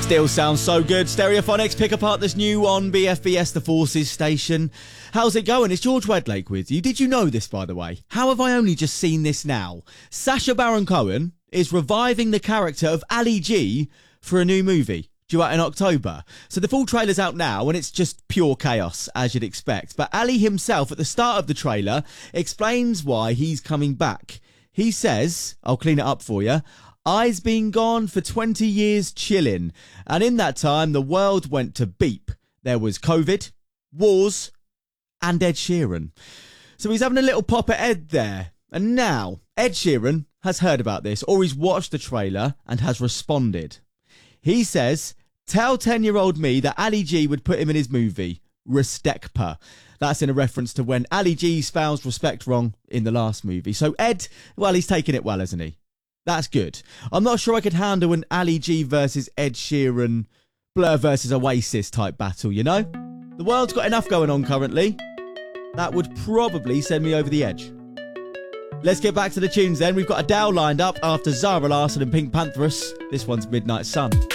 Still sounds so good. Stereophonics, pick apart this new on BFBS, the Forces station. How's it going? It's George Wedlake with you. Did you know this, by the way? How have I only just seen this now? Sacha Baron Cohen is reviving the character of Ali G for a new movie due out in October. So the full trailer's out now and it's just pure chaos, as you'd expect. But Ali himself, at the start of the trailer, explains why he's coming back. He says, I'll clean it up for you, I's been gone for 20 years chilling, and in that time the world went to beep. There was COVID, wars, and Ed Sheeran. So he's having a little pop at Ed there. And now, Ed Sheeran has heard about this, or he's watched the trailer and has responded. He says, tell 10-year-old me that Ali G would put him in his movie, Restekpa. That's in a reference to when Ali G spells respect wrong in the last movie. So Ed, well, he's taken it well, hasn't he? That's good. I'm not sure I could handle an Ali G versus Ed Sheeran, Blur versus Oasis type battle, you know? The world's got enough going on currently. That would probably send me over the edge. Let's get back to the tunes then. We've got Adele lined up after Zara Larsson and Pink Pantheress. This one's Midnight Sun.